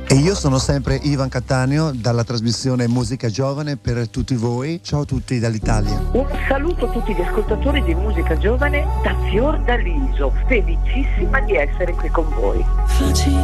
E io sono sempre Ivan Cattaneo dalla trasmissione Musica Giovane per tutti voi. Ciao a tutti dall'Italia. Un saluto a tutti gli ascoltatori di Musica Giovane da Fiordaliso, felicissima di essere qui con voi.